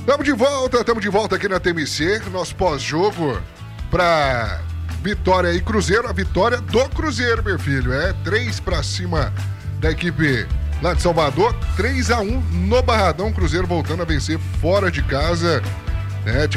Estamos de volta aqui na TMC, nosso pós-jogo pra Vitória e Cruzeiro, a vitória do Cruzeiro, meu filho, 3 pra cima da equipe lá de Salvador, 3-1 no Barradão, Cruzeiro voltando a vencer fora de casa,